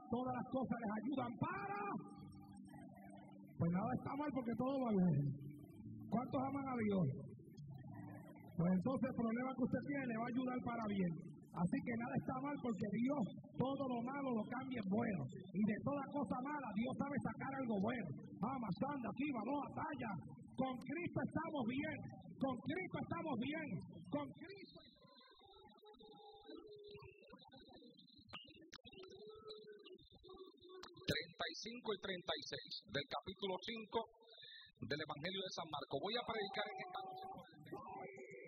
todas las cosas les ayudan para. Pues nada está mal porque todo va bien. ¿Cuántos aman a Dios? Pues entonces el problema que usted tiene le va a ayudar para bien. Así que nada está mal porque Dios todo lo malo lo cambia en bueno. Y de toda cosa mala Dios sabe sacar algo bueno. Vamos, anda aquí, vamos a batalla. Con Cristo estamos bien. Con Cristo estamos bien. Con Cristo. 35 y 36 del capítulo 5 del Evangelio de San Marcos. Voy a predicar en esta